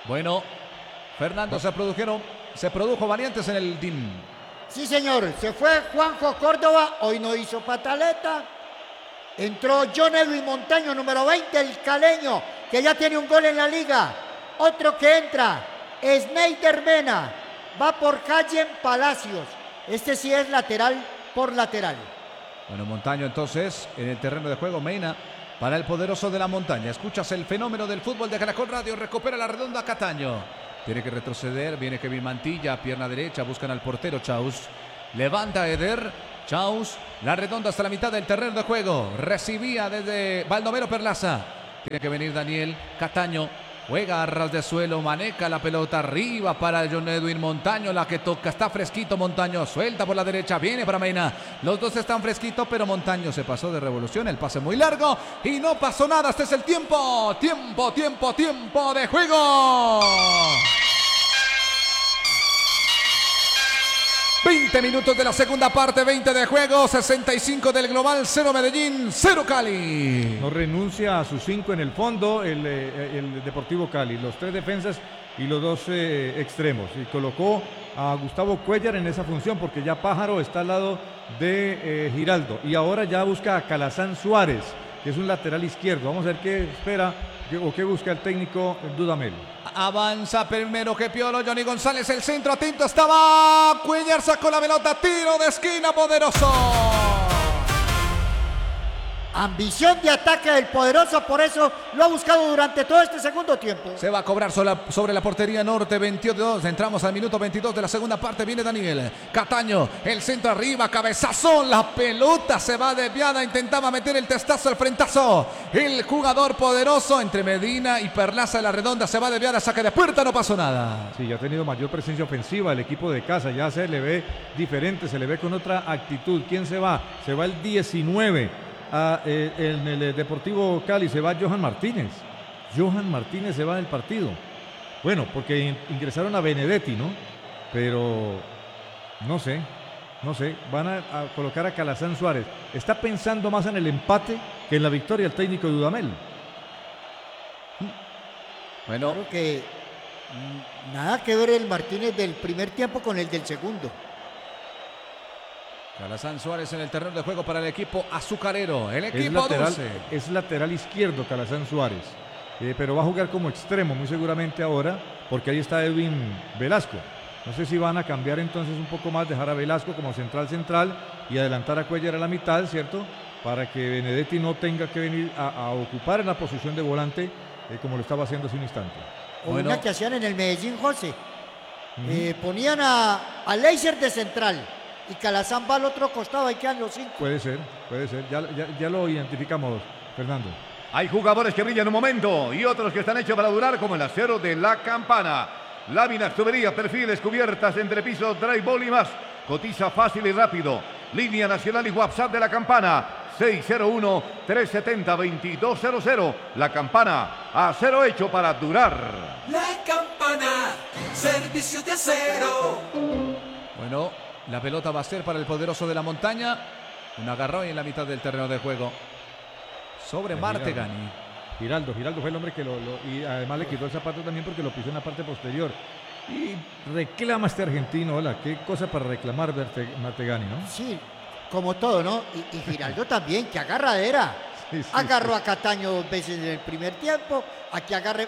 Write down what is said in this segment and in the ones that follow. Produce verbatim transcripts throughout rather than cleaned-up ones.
Bueno, Fernando, se produjeron, se produjo variantes en el D I M. Sí, señor. Se fue Juanjo Córdoba, hoy no hizo pataleta. Entró John Edwin Montaño, número veinte, el caleño, que ya tiene un gol en la liga. Otro que entra, Sneider Mena, va por Cayen Palacios. Este sí es lateral por lateral. Bueno, Montaño entonces en el terreno de juego, Mena para el poderoso de la montaña. Escuchas el fenómeno del fútbol de Caracol Radio. Recupera la redonda Cataño. Tiene que retroceder, viene Kevin Mantilla, pierna derecha, buscan al portero Chaus. Levanta Eder, Chaus, la redonda hasta la mitad del terreno de juego. Recibía desde Baldomero Perlaza. Tiene que venir Daniel Cataño. Juega a ras de suelo, maneja la pelota arriba para John Edwin Montaño, la que toca, está fresquito Montaño, suelta por la derecha, viene para Mena, los dos están fresquitos, pero Montaño se pasó de revolución, el pase muy largo y no pasó nada, este es el tiempo, tiempo, tiempo, tiempo de juego. veinte minutos de la segunda parte, veinte de juego, sesenta y cinco del global, cero Medellín, cero Cali. No renuncia a sus cinco en el fondo el, el Deportivo Cali, los tres defensas y los dos eh, extremos. Y colocó a Gustavo Cuéllar en esa función porque ya Pájaro está al lado de eh, Giraldo. Y ahora ya busca a Calazán Suárez, que es un lateral izquierdo. Vamos a ver qué espera o qué busca el técnico Dudamel. Avanza primero que Piolo, Johnny González, el centro, atento estaba, Cuéllar sacó la pelota, tiro de esquina poderoso. Ambición de ataque del poderoso, por eso lo ha buscado durante todo este segundo tiempo. Se va a cobrar sobre la portería norte, veintidós, entramos al minuto veintidós de la segunda parte, viene Daniel Cataño, el centro arriba, cabezazón, la pelota se va desviada, intentaba meter el testazo, el frentazo, el jugador poderoso entre Medina y Perlaza de la redonda, se va desviada, saque de puerta, no pasó nada. Sí, ya ha tenido mayor presencia ofensiva el equipo de casa, ya se le ve diferente, se le ve con otra actitud. ¿Quién se va? Se va el diecinueve. Ah, eh, en el Deportivo Cali se va Johan Martínez. Johan Martínez se va del partido. Bueno, porque ingresaron a Benedetti, ¿no? Pero no sé, no sé. Van a, a colocar a Calazán Suárez. Está pensando más en el empate que en la victoria el técnico de Dudamel. Bueno, claro que nada que ver el Martínez del primer tiempo con el del segundo. Calazán Suárez en el terreno de juego para el equipo azucarero, el equipo es lateral, dulce. Es lateral izquierdo Calazán Suárez, eh, pero va a jugar como extremo muy seguramente ahora, porque ahí está Edwin Velasco. No sé si van a cambiar entonces un poco más, dejar a Velasco como central central y adelantar a Cuéllar a la mitad, ¿cierto? Para que Benedetti no tenga que venir a, a ocupar en la posición de volante eh, como lo estaba haciendo hace un instante. O bueno. Una que hacían en el Medellín, José. Uh-huh. eh, ponían a, a Leiser de central. Y Calazán va al otro costado, ahí quedan los cinco. Puede ser, puede ser, ya, ya, ya lo identificamos, Fernando. Hay jugadores que brillan un momento y otros que están hechos para durar, como el acero de La Campana. Láminas, tuberías, perfiles, cubiertas, entrepisos, drywall y más. Cotiza fácil y rápido. Línea nacional y WhatsApp de La Campana. seis cero uno, tres siete cero, dos dos cero cero. La Campana, acero hecho para durar. La Campana, servicio de acero. Bueno, la pelota va a ser para el poderoso de la montaña. Un agarrón en la mitad del terreno de juego. Sobre Martegani. Giraldo, Giraldo fue el hombre que lo, lo... Y además le quitó el zapato también porque lo pisó en la parte posterior. Y reclama este argentino, hola, qué cosa para reclamar Martegani, ¿no? Sí, como todo, ¿no? Y, y Giraldo también, que agarradera. Sí, sí, Agarró sí. a Cataño dos veces en el primer tiempo. Aquí agarre...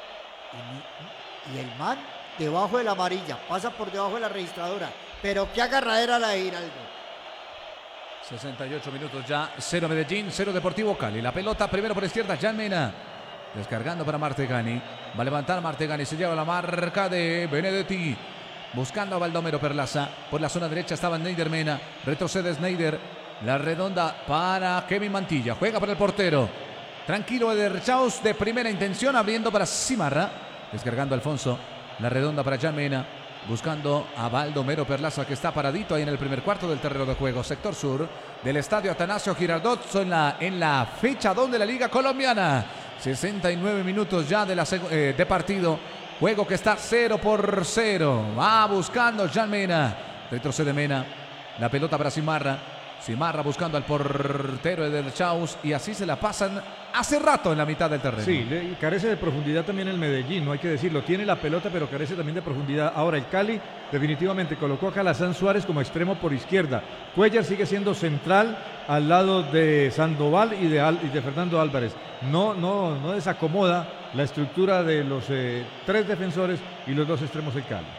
Y, y el man debajo de la amarilla, pasa por debajo de la registradora. Pero qué agarradera la de Giraldo. sesenta y ocho minutos ya, cero Medellín, cero Deportivo Cali. La pelota primero por izquierda, Jan Mena. Descargando para Martegani. Va a levantar Martegani, se lleva la marca de Benedetti. Buscando a Baldomero Perlaza. Por la zona derecha estaba Sneider Mena. Retrocede Sneider. La redonda para Kevin Mantilla. Juega para el portero. Tranquilo Eder Chaus de primera intención, abriendo para Cimarra. Descargando Alfonso. La redonda para Jan Mena. Buscando a Baldomero Perlaza, que está paradito ahí en el primer cuarto del terreno de juego, sector sur del estadio Atanasio Girardot, en la, en la fecha dos de la Liga Colombiana. sesenta y nueve minutos ya de, la, eh, de partido. Juego que está cero por cero. Va buscando Jan Mena. Retrocede Mena. La pelota para Cimarra. Simarra buscando al portero del Chaus y así se la pasan hace rato en la mitad del terreno. Sí, le, carece de profundidad también el Medellín, no hay que decirlo. Tiene la pelota, pero carece también de profundidad. Ahora el Cali definitivamente colocó a Calazán Suárez como extremo por izquierda. Cuellar sigue siendo central al lado de Sandoval y de, Al, y de Fernando Álvarez. No, no, no desacomoda la estructura de los eh, tres defensores y los dos extremos del Cali.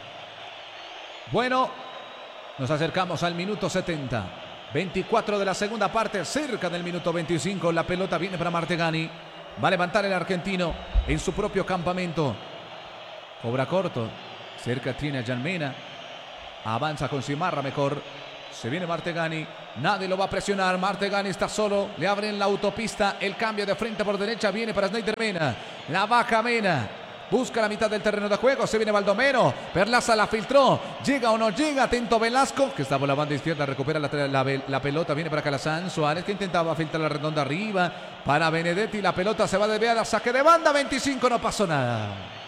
Bueno, nos acercamos al minuto setenta. veinticuatro de la segunda parte, cerca del minuto veinticinco. La pelota viene para Martegani. Va a levantar el argentino en su propio campamento. Cobra corto. Cerca tiene a Janmena. Avanza con Simarra mejor. Se viene Martegani. Nadie lo va a presionar. Martegani está solo. Le abren la autopista. El cambio de frente por derecha viene para Snyder Mena. La baja Mena. Busca la mitad del terreno de juego. Se viene Baldomero. Perlaza la filtró. Llega o no llega. Atento Velasco, que está por la banda izquierda. Recupera la, la, la pelota. Viene para Calazán Suárez, que intentaba filtrar la redonda arriba. Para Benedetti. La pelota se va a desviar. Saque de banda. veinticinco. No pasó nada.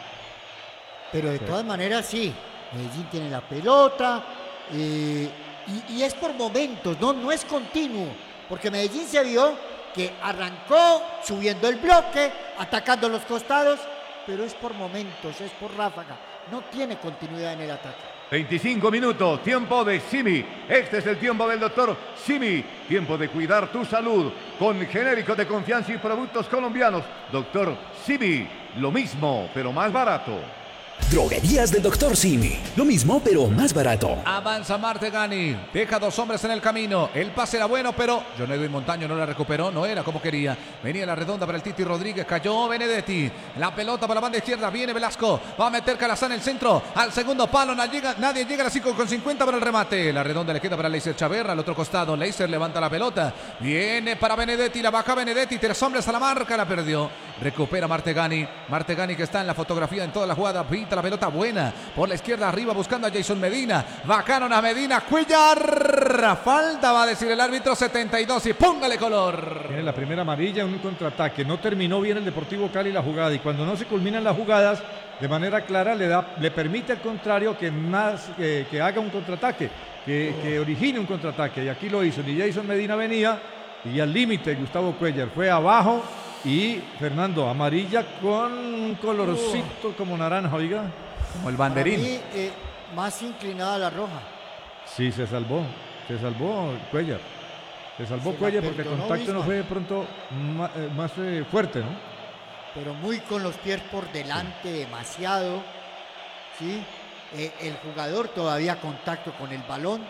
Pero de todas maneras, sí. Medellín tiene la pelota. Eh, y, y es por momentos. No, no es continuo. Porque Medellín se vio que arrancó subiendo el bloque. Atacando los costados. Pero es por momentos, es por ráfaga. No tiene continuidad en el ataque. veinticinco minutos, tiempo de Simi. Este es el tiempo del doctor Simi. Tiempo de cuidar tu salud con genéricos de confianza y productos colombianos. Doctor Simi, lo mismo, pero más barato. Droguerías del doctor Simi. Lo mismo, pero más barato. Avanza Martegani. Deja dos hombres en el camino. El pase era bueno, pero John Edwin Montaño no la recuperó. No era como quería. Venía la redonda para el Titi Rodríguez. Cayó Benedetti. La pelota para la banda izquierda. Viene Velasco. Va a meter Calazán en el centro. Al segundo palo. Nadie llega, nadie llega a las cinco con cincuenta para el remate. La redonda le queda para Leiser Chaverra. Al otro costado. Leiser levanta la pelota. Viene para Benedetti. La baja Benedetti. Tres hombres a la marca. La perdió. Recupera Martegani. Martegani que está en la fotografía en toda la jugada. Pinta la pelota buena. Por la izquierda arriba buscando a Jason Medina. Bajaron a Medina. Cuellar. Falta va a decir el árbitro. setenta y dos y póngale color. Tiene la primera amarilla en un contraataque. No terminó bien el Deportivo Cali la jugada. Y cuando no se culminan las jugadas de manera clara le, da, le permite al contrario que, más, que, que haga un contraataque. Que, que origine un contraataque. Y aquí lo hizo. Ni Jason Medina venía. Y al límite Gustavo Cuellar. Fue abajo. Y Fernando, amarilla con un colorcito uh. como naranja, oiga. Como el banderín. Para mí, eh, más inclinada a la roja. Sí, se salvó. Se salvó Cuellar. Se salvó se Cuellar porque el contacto Bismarck. no fue de pronto más, eh, más eh, fuerte, ¿no? Pero muy con los pies por delante, sí. demasiado. ¿Sí? Eh, el jugador todavía contacto con el balón.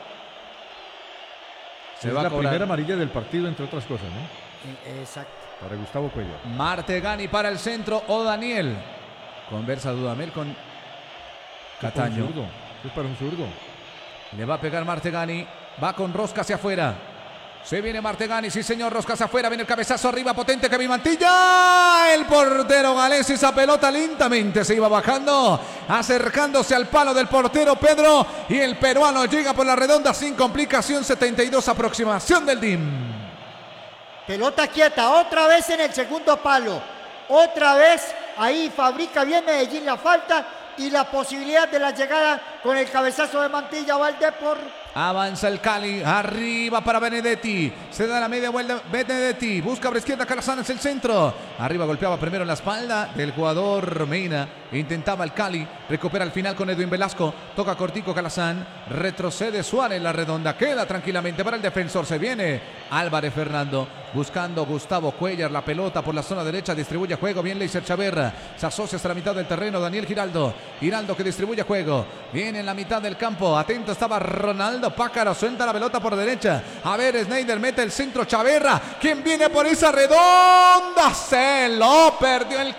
Se es va la a primera amarilla del partido, entre otras cosas, ¿no? Eh, exacto. Para Gustavo Cuellar. Martegani para el centro o Daniel. Conversa Dudamel con Cataño. Es para, es para un zurdo. Le va a pegar Martegani. Va con rosca hacia afuera. Se viene Martegani, sí señor, rosca hacia afuera. Viene el cabezazo arriba, potente Kevin Mantilla. El portero galés, esa pelota lentamente se iba bajando, acercándose al palo del portero Pedro. Y el peruano llega por la redonda sin complicación. setenta y dos, aproximación del D I M. Pelota quieta, otra vez en el segundo palo. Otra vez ahí fabrica bien Medellín la falta y la posibilidad de la llegada con el cabezazo de Mantilla. Va el Depor. Avanza el Cali, arriba para Benedetti. Se da la media vuelta Benedetti. Busca por izquierda Calazán, es el centro. Arriba golpeaba primero en la espalda del jugador Mena. Intentaba el Cali. Recupera al final con Edwin Velasco. Toca cortico Calazán. Retrocede Suárez en la redonda. Queda tranquilamente para el defensor. Se viene Álvarez Fernando. Buscando Gustavo Cuellar. La pelota por la zona derecha. Distribuye juego. Bien Leiser Chaverra. Se asocia hasta la mitad del terreno. Daniel Giraldo. Giraldo que distribuye juego. Viene en la mitad del campo. Atento estaba Ronaldo Pácaro. Suelta la pelota por derecha. A ver, Snyder mete el centro. Chaverra. ¿Quién viene por esa redonda? Se lo perdió el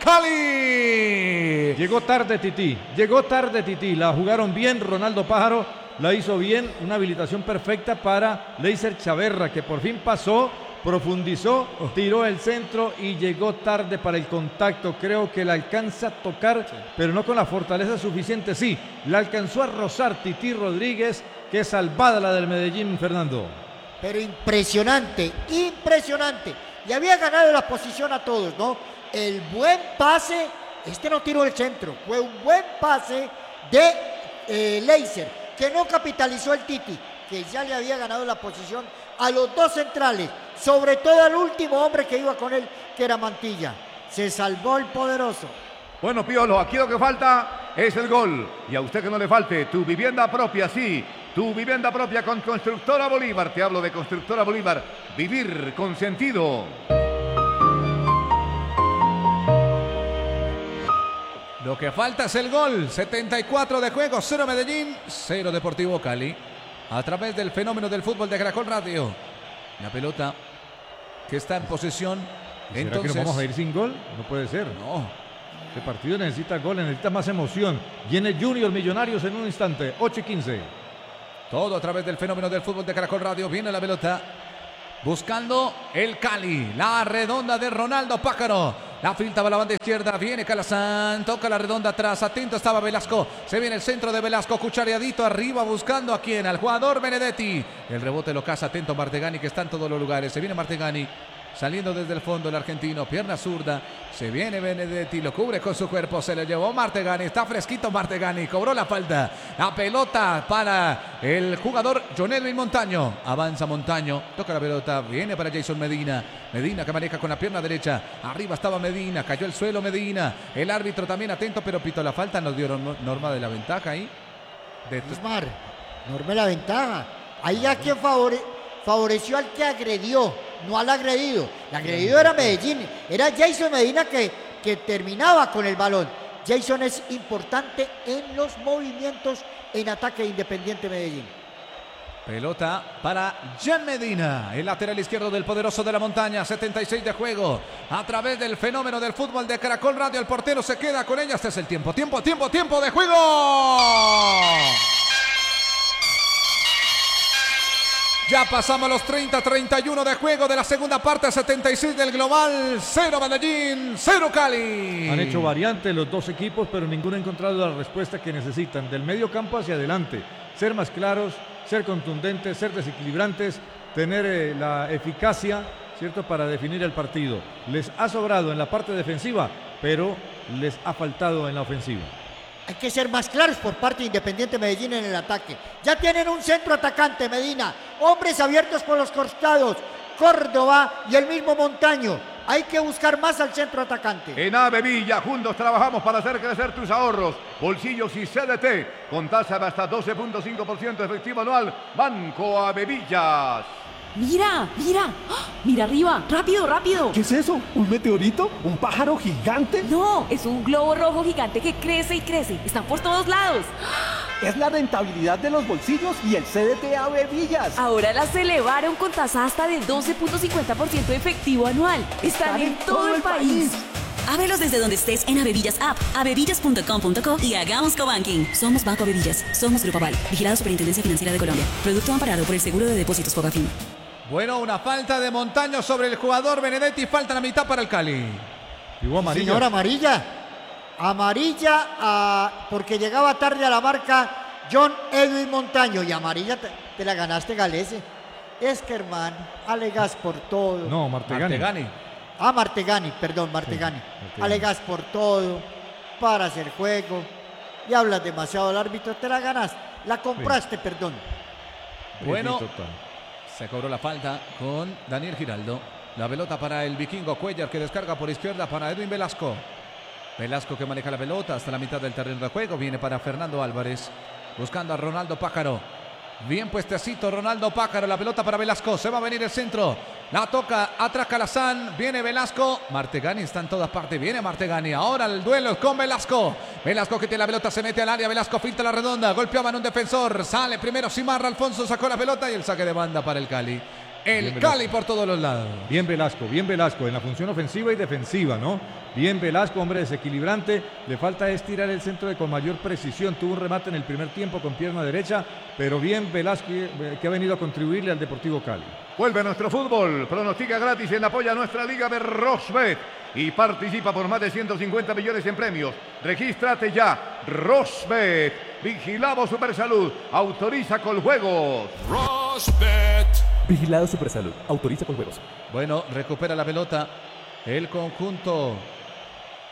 Cali. Llegó tarde Tití. Llegó tarde Tití. La jugaron bien. Ronaldo Pájaro la hizo bien. Una habilitación perfecta para Leiser Chaverra, que por fin pasó, profundizó, tiró el centro y llegó tarde para el contacto. Creo que la alcanza a tocar, sí, pero no con la fortaleza suficiente. Sí, la alcanzó a rozar Tití Rodríguez. Qué salvada la del Medellín, Fernando. Pero impresionante, impresionante. Y había ganado la posición a todos, ¿no? El buen pase, este no tiró el centro, fue un buen pase de eh, Leiser, que no capitalizó el Titi, que ya le había ganado la posición a los dos centrales, sobre todo al último hombre que iba con él, que era Mantilla. Se salvó el poderoso. Bueno, Piolo, aquí lo que falta es el gol. Y a usted que no le falte, tu vivienda propia, sí. Tu vivienda propia con Constructora Bolívar. Te hablo de Constructora Bolívar. Vivir con sentido. Lo que falta es el gol. setenta y cuatro de juego. cero Medellín, cero Deportivo Cali. A través del fenómeno del fútbol de Caracol Radio. La pelota que está en posesión. ¿Será Entonces, que nos vamos a ir sin gol? No puede ser. No. Este partido necesita goles, necesita más emoción. Viene Junior Millonarios en un instante. ocho y quince. Todo a través del fenómeno del fútbol de Caracol Radio. Viene la pelota. Buscando el Cali. La redonda de Ronaldo Pájaro. La filtra a la banda izquierda. Viene Calazán. Toca la redonda atrás. Atento estaba Velasco. Se viene el centro de Velasco. Cuchareadito arriba buscando a quién. Al jugador Benedetti. El rebote lo caza. Atento Martegani que está en todos los lugares. Se viene Martegani. Saliendo desde el fondo el argentino, pierna zurda, se viene Benedetti, lo cubre con su cuerpo, se lo llevó Martegani, está fresquito Martegani, cobró la falta, la pelota para el jugador John Edwin Montaño, avanza Montaño, toca la pelota, viene para Jason Medina, Medina que maneja con la pierna derecha, arriba estaba Medina, cayó el suelo Medina, el árbitro también atento, pero pitó la falta, nos dieron norma de la ventaja ahí. De Osmar, norma la ventaja, ahí a quien favore, favoreció al que agredió, no al agredido. El agredido era Medellín, era Jason Medina que, que terminaba con el balón. Jason es importante en los movimientos en ataque de Independiente Medellín. Pelota para Jan Medina, el lateral izquierdo del poderoso de la montaña, setenta y seis de juego. A través del fenómeno del fútbol de Caracol Radio, el portero se queda con ella. Este es el tiempo, tiempo, tiempo, tiempo de juego. Ya pasamos los treinta treinta y uno de juego de la segunda parte, setenta y seis del global, cero Medellín, cero Cali. Han hecho variantes los dos equipos, pero ninguno ha encontrado la respuesta que necesitan. Del medio campo hacia adelante, ser más claros, ser contundentes, ser desequilibrantes, tener eh, la eficacia, ¿cierto?, para definir el partido. Les ha sobrado en la parte defensiva, pero les ha faltado en la ofensiva. Hay que ser más claros por parte de Independiente Medellín en el ataque. Ya tienen un centro atacante, Medina. Hombres abiertos por los costados. Córdoba y el mismo Montaño. Hay que buscar más al centro atacante. En Avevilla, juntos trabajamos para hacer crecer tus ahorros, bolsillos y C D T. Con tasa de hasta doce punto cinco por ciento efectivo anual. Banco Avevillas. ¡Mira! ¡Mira! ¡Ah! ¡Mira arriba! ¡Rápido, rápido! ¿Qué es eso? ¿Un meteorito? ¿Un pájaro gigante? No, es un globo rojo gigante que crece y crece. Están por todos lados. Es la rentabilidad de los bolsillos y el C D T Avevillas. Ahora las elevaron con tasa hasta de doce punto cincuenta por ciento efectivo anual. Están, Están en, en todo, todo el país. país. Ábrelos desde donde estés en Avevillas App, avevillas punto com punto co y hagamos cobanking. Somos Banco Avevillas. Somos Grupo Aval. Vigilado Superintendencia Financiera de Colombia. Producto amparado por el Seguro de Depósitos Fogafín. Bueno, una falta de Montaño sobre el jugador Benedetti. Falta la mitad para el Cali. Igual amarilla. Señor, amarilla. Amarilla a, porque llegaba tarde a la marca John Edwin Montaño. Y amarilla te, te la ganaste, Galese. Es que, hermano, alegas por todo. No, Martegani. Martegani. Ah, Martegani, perdón, Martegani. Sí, Martegani. Alegas por todo, paras el juego y hablas demasiado al árbitro. Te la ganaste, la compraste, sí. Perdón. Bueno. Se cobró la falta con Daniel Giraldo. La pelota para el vikingo Cuellar que descarga por izquierda para Edwin Velasco. Velasco que maneja la pelota hasta la mitad del terreno de juego. Viene para Fernando Álvarez. Buscando a Ronaldo Pájaro. Bien puestecito Ronaldo Pájaro. La pelota para Velasco. Se va a venir el centro. La toca atrás Calazán. Viene Velasco. Martegani está en todas partes. Viene Martegani. Ahora el duelo con Velasco. Velasco que tiene la pelota. Se mete al área. Velasco filtra la redonda. Golpeaba en un defensor. Sale primero Simarra. Alfonso sacó la pelota y el saque de banda para el Cali. El Cali por todos los lados. Bien Velasco, bien Velasco en la función ofensiva y defensiva, ¿no? Bien Velasco, hombre desequilibrante. Le falta estirar el centro de con mayor precisión. Tuvo un remate en el primer tiempo con pierna derecha, pero bien Velasco que ha venido a contribuirle al Deportivo Cali. Vuelve nuestro fútbol. Pronostica gratis en apoyo a nuestra liga de Rosbet y participa por más de ciento cincuenta millones en premios. Regístrate ya. Rosbet. Vigilamos Supersalud. Autoriza con juegos. Rosbet. Vigilado Supersalud. Autoriza con juegos. Bueno, recupera la pelota el conjunto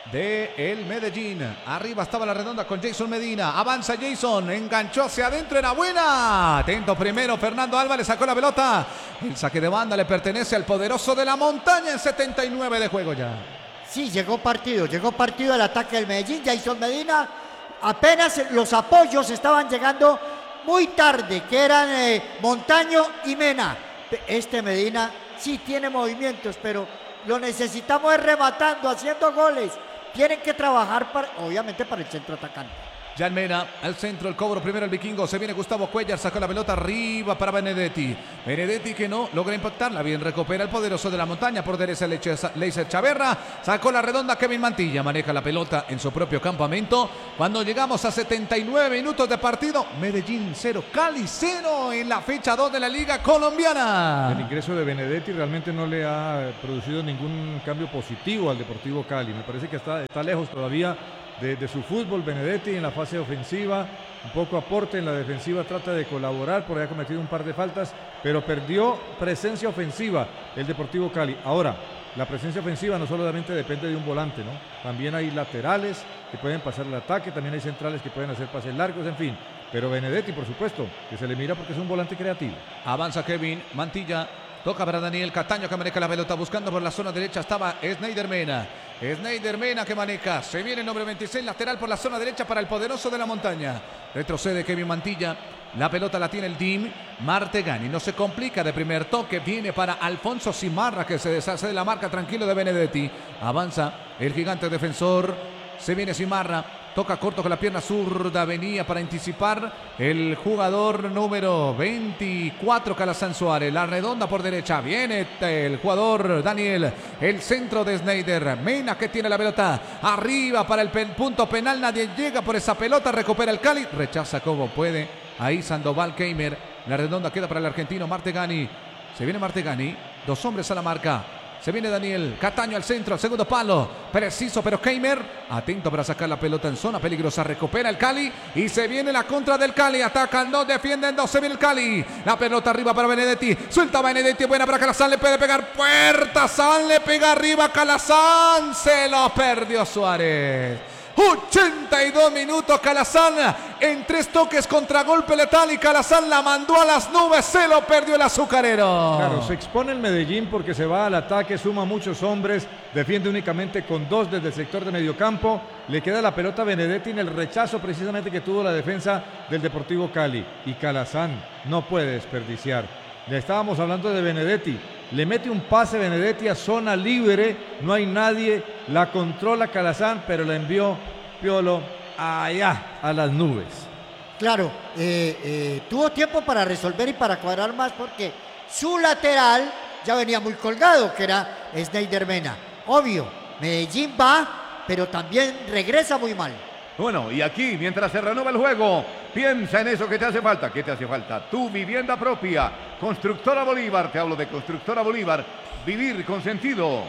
de el Medellín. Arriba estaba la redonda con Jason Medina. Avanza Jason, enganchó hacia adentro, era buena. Atento primero, Fernando Álvarez sacó la pelota. El saque de banda le pertenece al poderoso de la montaña en setenta y nueve de juego ya. Sí, llegó partido, llegó partido al ataque del Medellín. Jason Medina, apenas los apoyos estaban llegando muy tarde, que eran eh, Montaño y Mena. Este Medina sí tiene movimientos, pero lo necesitamos es rematando, haciendo goles. Tienen que trabajar, para, obviamente, para el centro atacante. Jan Mena, al centro, el cobro primero el vikingo, se viene Gustavo Cuellar, sacó la pelota arriba para Benedetti. Benedetti que no logra impactarla, bien recupera el poderoso de la montaña, por derecha Leiser Chaverra, sacó la redonda Kevin Mantilla, maneja la pelota en su propio campamento. Cuando llegamos a setenta y nueve minutos de partido, Medellín cero, Cali cero en la fecha dos de la Liga Colombiana. El ingreso de Benedetti realmente no le ha producido ningún cambio positivo al Deportivo Cali, me parece que está, está lejos todavía De, de su fútbol. Benedetti en la fase ofensiva, un poco aporte en la defensiva, trata de colaborar, por ahí ha cometido un par de faltas, pero perdió presencia ofensiva el Deportivo Cali. Ahora, la presencia ofensiva no solamente depende de un volante, ¿no? También hay laterales que pueden pasar el ataque, también hay centrales que pueden hacer pases largos, en fin. Pero Benedetti, por supuesto, que se le mira porque es un volante creativo. Avanza Kevin Mantilla, toca para Daniel Cataño que maneja la pelota, buscando por la zona derecha estaba Snyder Mena. Snyder Mena que maneja, se viene el número veintiséis, lateral por la zona derecha para el poderoso de la montaña. Retrocede Kevin Mantilla, la pelota la tiene el team Martegani, no se complica de primer toque, viene para Alfonso Simarra que se deshace de la marca tranquilo de Benedetti. Avanza el gigante defensor, se viene Simarra, toca corto con la pierna zurda, venía para anticipar el jugador número veinticuatro, Calazán Suárez, la redonda por derecha, viene el jugador Daniel, el centro de Snyder Mena que tiene la pelota arriba para el pen, punto penal, nadie llega por esa pelota, recupera el Cali, rechaza como puede, ahí Sandoval Keimer, la redonda queda para el argentino Martegani, se viene Martegani, dos hombres a la marca. Se viene Daniel Cataño al centro, al segundo palo. Preciso, pero Keimer atento para sacar la pelota en zona peligrosa. Recupera el Cali y se viene la contra del Cali. Atacan dos, defienden dos. Se viene el Cali. La pelota arriba para Benedetti. Suelta Benedetti. Buena para Calazán. Le puede pegar puerta. San le pega arriba. Calazán. Se lo perdió Suárez. ochenta y dos minutos Calazán en tres toques, contragolpe letal y Calazán la mandó a las nubes, se lo perdió el azucarero. Claro, se expone el Medellín porque se va al ataque, suma muchos hombres, defiende únicamente con dos desde el sector de mediocampo, le queda la pelota a Benedetti en el rechazo precisamente que tuvo la defensa del Deportivo Cali y Calazán no puede desperdiciar. Le estábamos hablando de Benedetti. Le mete un pase Benedetti a zona libre, no hay nadie, la controla Calazán, pero la envió Piolo allá, a las nubes. Claro, eh, eh, tuvo tiempo para resolver y para cuadrar más porque su lateral ya venía muy colgado, que era Snyder Mena. Obvio, Medellín va, pero también regresa muy mal. Bueno, y aquí, mientras se renueva el juego, piensa en eso que te hace falta. ¿Qué te hace falta? Tu vivienda propia. Constructora Bolívar, te hablo de Constructora Bolívar. Vivir con sentido.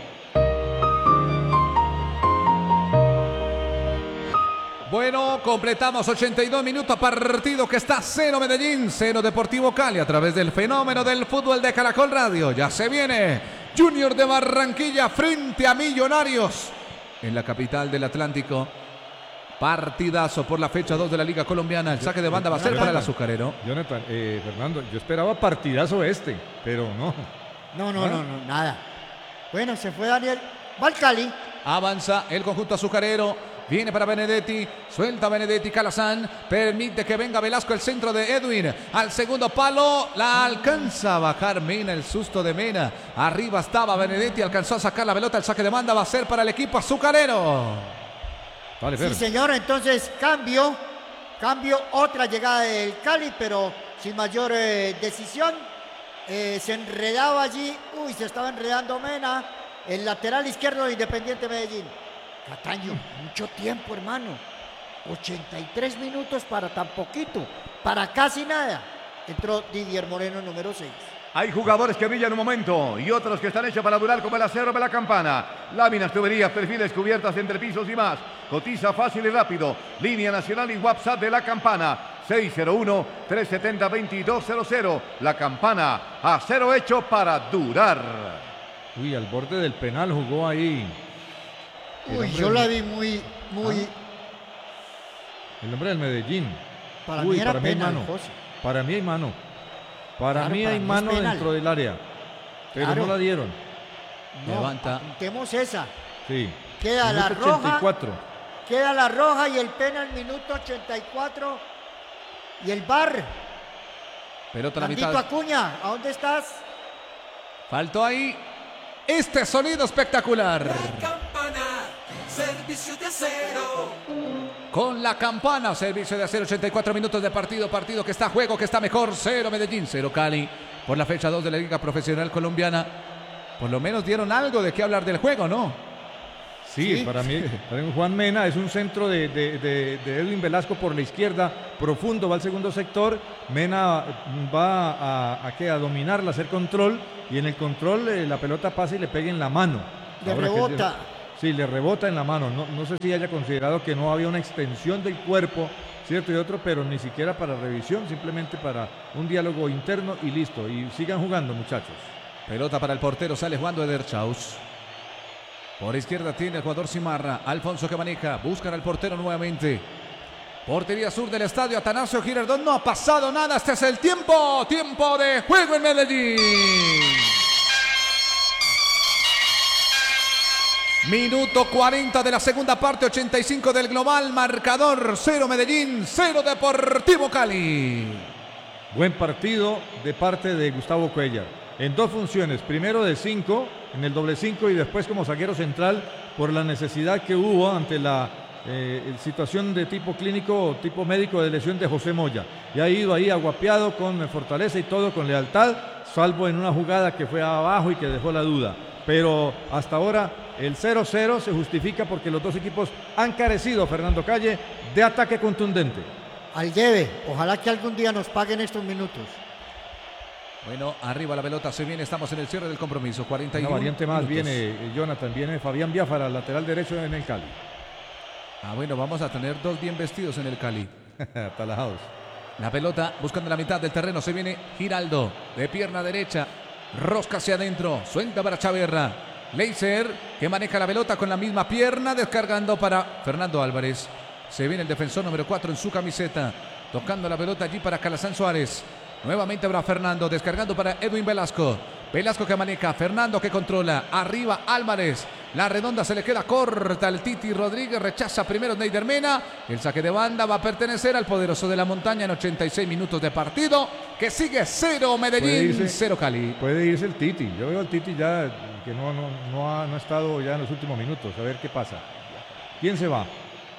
Bueno, completamos ochenta y dos minutos, partido que está cero Medellín, cero Deportivo Cali a través del fenómeno del fútbol de Caracol Radio. Ya se viene Junior de Barranquilla frente a Millonarios en la capital del Atlántico. Partidazo por la fecha dos de la Liga Colombiana. El saque de banda va a ser para el azucarero. Jonathan, eh, Fernando, yo esperaba partidazo este, pero no. No, no, no, no, nada. Bueno, se fue Daniel. Va al Cali. Avanza el conjunto azucarero. Viene para Benedetti, suelta Benedetti, Calazán, permite que venga Velasco, el centro de Edwin, al segundo palo, la alcanza a bajar Mena, el susto de Mena, arriba estaba Benedetti, alcanzó a sacar la pelota, el saque de banda va a ser para el equipo azucarero. Vale, sí, señor, entonces cambio, cambio, otra llegada del Cali, pero sin mayor eh, decisión, eh, se enredaba allí, uy, se estaba enredando Mena, el lateral izquierdo de Independiente Medellín. Cataño, mucho tiempo, hermano. ochenta y tres minutos para tan poquito, para casi nada. Entró Didier Moreno, número seis. Hay jugadores que brillan un momento y otros que están hechos para durar como el acero de la campana. Láminas, tuberías, perfiles, cubiertas, entrepisos y más. Cotiza fácil y rápido. Línea nacional y WhatsApp de la campana. seis cero uno, tres siete cero, dos dos cero cero. La campana, acero hecho para durar. Uy, al borde del penal jugó ahí Uy, yo la vi muy, muy... ¿Ah? El hombre del Medellín. Para Uy, mí era para mí hay penal, mano. José. Para mí hay mano. Para Claro, mí para hay mí es mano penal. dentro del área. Pero Claro. no la dieron. No, Levanta. apuntemos esa. Sí. Queda la Minuto roja. ochenta y cuatro. Queda la roja y el penal minuto ochenta y cuatro. Y el bar. Pelota a la Landito mitad. Acuña, ¿a dónde estás? Faltó ahí este sonido espectacular. Campana, servicio de acero. Con la campana, servicio de acero, ochenta y cuatro minutos de partido, partido que está a juego, que está mejor, cero Medellín, cero Cali, por la fecha dos de la Liga Profesional Colombiana. Por lo menos dieron algo de qué hablar del juego, ¿no? Sí, Sí. para mí, para mí Juan Mena es un centro de, de- de- de Edwin Velasco por la izquierda, profundo, va al segundo sector. Mena va a, a, ¿qué? a dominarla, a hacer control, y en el control eh, la pelota pasa y le pega en la mano. Le Ahora que- rebota. sí, le rebota en la mano. No, no sé si haya considerado que no había una extensión del cuerpo, cierto y otro, pero ni siquiera para revisión, simplemente para un diálogo interno y listo. Y sigan jugando, muchachos. Pelota para el portero, sale jugando Ederchaus. Por izquierda tiene el jugador Cimarra, Alfonso que maneja, buscan al portero nuevamente. Portería sur del estadio, Atanasio Girardot, no ha pasado nada, este es el tiempo, tiempo de juego en Medellín. Minuto cuarenta de la segunda parte, ochenta y cinco del global, marcador cero Medellín, cero Deportivo Cali. Buen partido de parte de Gustavo Cuellar. En dos funciones, primero de cinco, en el doble cinco y después como zaguero central por la necesidad que hubo ante la eh, situación de tipo clínico o tipo médico de lesión de José Moya. Y ha ido ahí aguapeado con fortaleza y todo, con lealtad, salvo en una jugada que fue abajo y que dejó la duda. Pero hasta ahora el cero cero se justifica porque los dos equipos han carecido, Fernando Calle, de ataque contundente. Al lleve. Ojalá que algún día nos paguen estos minutos. Bueno, arriba la pelota, se viene, estamos en el cierre del compromiso, cuarenta y Una uno variante más minutos. viene eh, Jonathan, viene Fabián Biafara, lateral derecho en el Cali. Ah, bueno, vamos a tener dos bien vestidos en el Cali. Talajados. La pelota buscando la mitad del terreno, se viene Giraldo, de pierna derecha, rosca hacia adentro, suelta para Chaverra. Leiser, que maneja la pelota con la misma pierna, descargando para Fernando Álvarez. Se viene el defensor número cuatro en su camiseta, tocando la pelota allí para Calazán Suárez. Nuevamente para Fernando, descargando para Edwin Velasco. Velasco que maneja, Fernando que controla, arriba Álvarez. La redonda se le queda corta al Titi Rodríguez, rechaza primero Neider Mena. El saque de banda va a pertenecer al poderoso de la montaña en ochenta y seis minutos de partido, que sigue cero Medellín, irse- cero Cali. Puede irse el Titi. Yo veo al Titi ya que no, no, no, ha, no ha estado ya en los últimos minutos. A ver qué pasa. ¿Quién se va?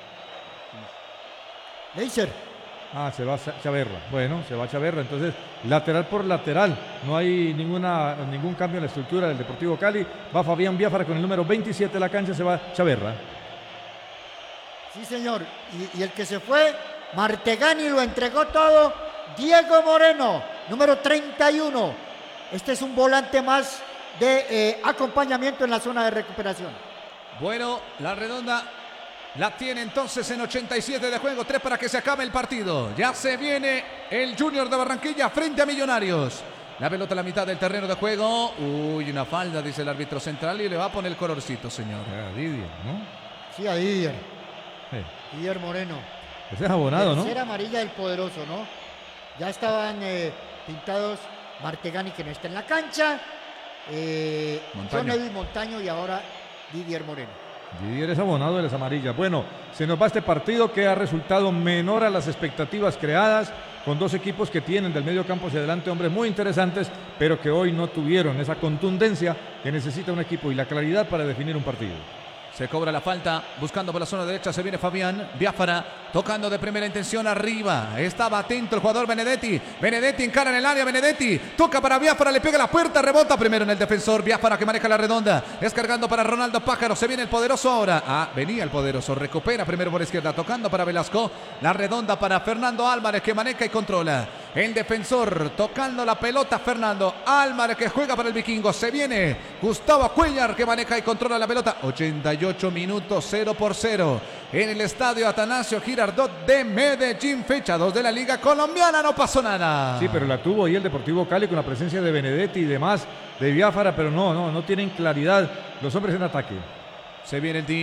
Leiser. Ah, se va Cha- Chaverra. Bueno, se va Chaverra. Entonces, lateral por lateral. No hay ninguna, ningún cambio en la estructura del Deportivo Cali. Va Fabián Biafara con el número veintisiete de la cancha. Se va Chaverra. Sí, señor. Y, y el que se fue, Martegani lo entregó todo. Diego Moreno, número treinta y uno. Este es un volante más de eh, acompañamiento en la zona de recuperación. Bueno, la redonda la tiene entonces en ochenta y siete de juego, tres para que se acabe el partido. Ya se viene el Junior de Barranquilla frente a Millonarios. La pelota a la mitad del terreno de juego. Uy, una falda, dice el árbitro central, y le va a poner el colorcito, señor. Ah, Didier, ¿no? Sí, a Didier. Sí. Didier Moreno. Ese es abonado, ¿no? Tercera amarilla del poderoso, ¿no? Ya estaban eh, pintados Martegani, que no está en la cancha. Eh, Montaño. John Edwin Montaño y ahora Didier Moreno. Didier es abonado de las amarillas. Bueno, se nos va este partido que ha resultado menor a las expectativas creadas, con dos equipos que tienen del medio campo hacia adelante hombres muy interesantes, pero que hoy no tuvieron esa contundencia que necesita un equipo y la claridad para definir un partido. Se cobra la falta, buscando por la zona derecha, se viene Fabián Biafara, tocando de primera intención arriba. Estaba atento el jugador Benedetti. Benedetti encara en el área, Benedetti toca para Biafara, le pega la puerta, rebota primero en el defensor. Biafara que maneja la redonda, descargando para Ronaldo Pájaro. Se viene el poderoso ahora. Ah, venía el poderoso, recupera primero por izquierda, tocando para Velasco. La redonda para Fernando Álvarez que maneja y controla. El defensor tocando la pelota, Fernando Álvarez que juega para el Vikingo. Se viene Gustavo Cuellar que maneja y controla la pelota. ochenta y ocho minutos, cero por cero. En el estadio Atanasio Girardot de Medellín, fecha dos de la Liga Colombiana. No pasó nada. Sí, pero la tuvo ahí el Deportivo Cali con la presencia de Benedetti y demás, de Biafara, pero no, no, no tienen claridad los hombres en ataque. Se viene el team.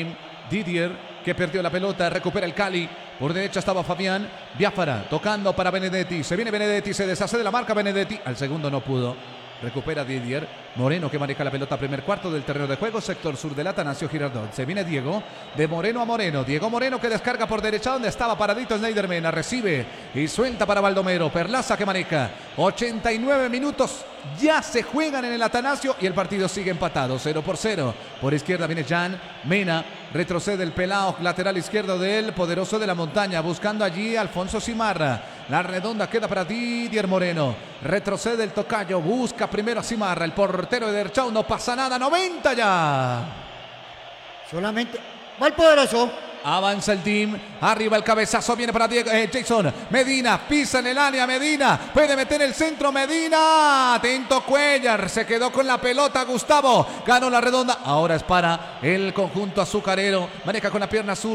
Didier, que perdió la pelota, recupera el Cali. Por derecha estaba Fabián. Biafara tocando para Benedetti. Se viene Benedetti, se deshace de la marca Benedetti. Al segundo no pudo. Recupera Didier. Moreno que maneja la pelota, primer cuarto del terreno de juego, sector sur del Atanasio Girardot. Se viene Diego, de Moreno a Moreno. Diego Moreno que descarga por derecha donde estaba paradito Schneiderman. Recibe y suelta para Baldomero. Perlaza que maneja. ochenta y nueve minutos. Ya se juegan en el Atanasio y el partido sigue empatado, cero por cero. Por izquierda viene Jan Mena. Retrocede el pelao, lateral izquierdo del poderoso de la montaña. Buscando allí a Alfonso Simarra. La redonda queda para Didier Moreno. Retrocede el tocayo. Busca primero a Simarra. El portero de Derchau, no pasa nada. noventa ya. Solamente va el poderoso. Avanza el team, arriba el cabezazo, viene para Diego, eh, Jason Medina, pisa en el área, Medina, puede meter el centro, Medina, atento Cuellar, se quedó con la pelota Gustavo, ganó la redonda, ahora es para el conjunto azucarero, maneja con la pierna sur.